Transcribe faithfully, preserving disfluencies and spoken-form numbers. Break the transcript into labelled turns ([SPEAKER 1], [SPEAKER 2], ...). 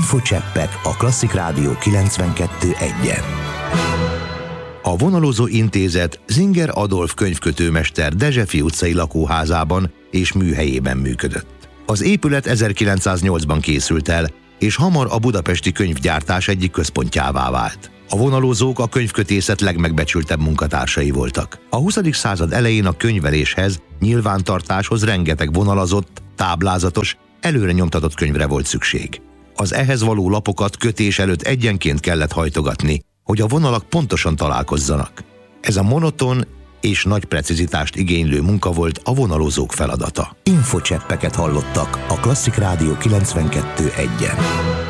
[SPEAKER 1] Infocseppek a Klasszik Rádió kilencvenkettő egyen. A Vonalozó Intézet Zinger Adolf könyvkötőmester Dezsefi utcai lakóházában és műhelyében működött. Az épület ezerkilencszáznyolcban készült el, és hamar a budapesti könyvgyártás egyik központjává vált. A vonalozók a könyvkötészet legmegbecsültebb munkatársai voltak. A huszadik század elején a könyveléshez, nyilvántartáshoz rengeteg vonalazott, táblázatos, előre nyomtatott könyvre volt szükség. Az ehhez való lapokat kötés előtt egyenként kellett hajtogatni, hogy a vonalak pontosan találkozzanak. Ez a monoton és nagy precizitást igénylő munka volt a vonalozók feladata. Infocseppeket hallottak a Klasszik Rádió kilencvenkettő egyen.